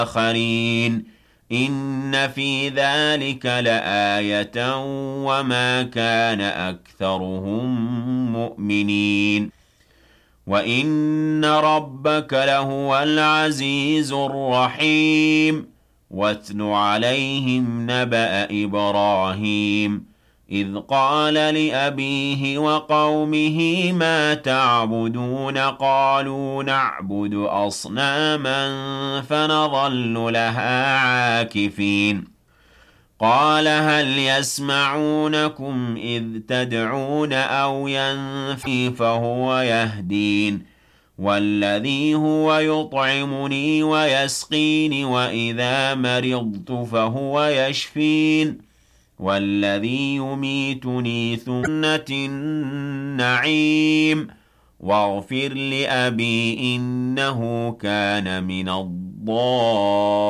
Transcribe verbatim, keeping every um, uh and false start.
آخرين إن في ذلك لآية وما كان أكثرهم مؤمنين وإن ربك لهو العزيز الرحيم واتل عليهم نبأ إبراهيم إذ قال لأبيه وقومه ما تعبدون قالوا نعبد أصناما فنظل لها عاكفين قال هل يسمعونكم إذ تدعون أو ينفي فهو يهدين والذي هو يطعمني ويسقين وإذا مرضت فهو يشفين والذي يميتني سنة النعيم واغفر لأبي إنه كان من الضالين